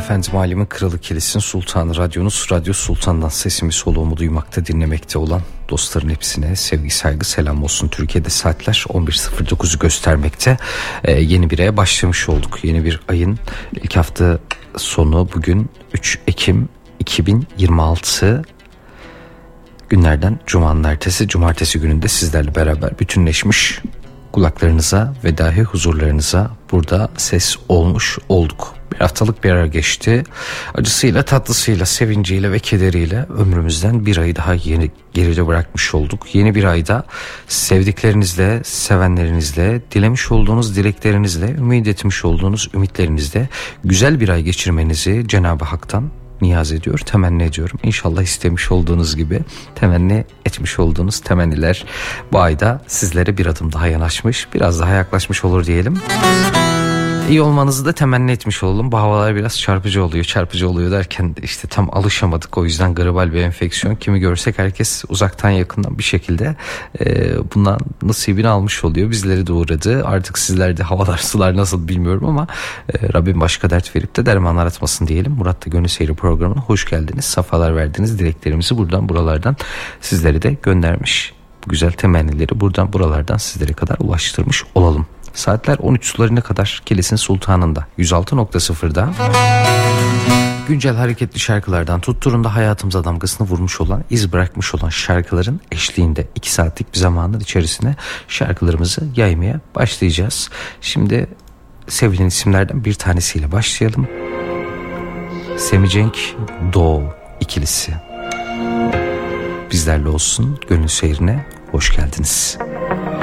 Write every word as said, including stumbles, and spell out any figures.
Efendim alemin kralı Kilis'in sultanı radyonuz Radyo Sultan'dan sesimi soluğumu duymakta dinlemekte olan dostların hepsine sevgi saygı selam olsun. Türkiye'de saatler on bir sıfır dokuzu göstermekte. Ee, yeni bir aya başlamış olduk. Yeni bir ayın ilk hafta sonu bugün üç Ekim iki bin yirmi altı günlerden Cuma'nın ertesi. Cumartesi gününde sizlerle beraber bütünleşmiş, kulaklarınıza ve dahi huzurlarınıza burada ses olmuş olduk. Bir haftalık bir ara geçti. Acısıyla, tatlısıyla, sevinciyle ve kederiyle ömrümüzden bir ayı daha yeni geride bırakmış olduk. Yeni bir ayda sevdiklerinizle, sevenlerinizle, dilemiş olduğunuz dileklerinizle, ümit etmiş olduğunuz ümitlerinizle güzel bir ay geçirmenizi Cenab-ı Hak'tan niyaz ediyor, temenni ediyorum. İnşallah istemiş olduğunuz gibi, temenni etmiş olduğunuz temenniler bu ayda sizlere bir adım daha yanaşmış, biraz daha yaklaşmış olur diyelim. İyi olmanızı da temenni etmiş olalım. Bu havalar biraz çarpıcı oluyor. Çarpıcı oluyor derken işte tam alışamadık. O yüzden gribal bir enfeksiyon. Kimi görsek herkes uzaktan yakından bir şekilde e, bundan nasibini almış oluyor. Bizleri de uğradı. Artık sizlerde havalar sular nasıl bilmiyorum ama e, Rabbim başka dert verip de derman aratmasın diyelim. Murat'la Gönül Seyri programına hoş geldiniz. Safalar verdiniz. Dileklerimizi buradan buralardan sizlere de göndermiş. Bu güzel temennileri buradan buralardan sizlere kadar ulaştırmış olalım. Saatler on üç sularına kadar Kilis'in sultanında yüz altı nokta sıfırda güncel hareketli şarkılardan tutturunda hayatımıza damgasını vurmuş olan, iz bırakmış olan şarkıların eşliğinde iki saatlik bir zamanın içerisine şarkılarımızı yaymaya başlayacağız. Şimdi sevilen isimlerden bir tanesiyle başlayalım. Semih Cenk Doğu ikilisi bizlerle olsun. Gönül Seyri'ne hoş geldiniz.